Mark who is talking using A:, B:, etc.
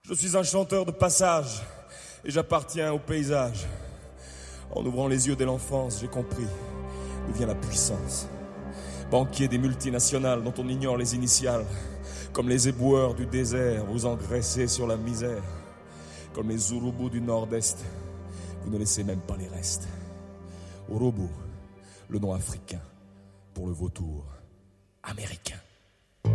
A: Je suis un chanteur de passage et j'appartiens au paysage. En ouvrant les yeux dès l'enfance, j'ai compris d'où vient la puissance. Banquier des multinationales dont on ignore les initiales. Comme les éboueurs du désert, vous engraissez sur la misère. Comme les Urubus du nord-est, vous ne laissez même pas les restes. Urubu, le nom africain pour le vautour américain.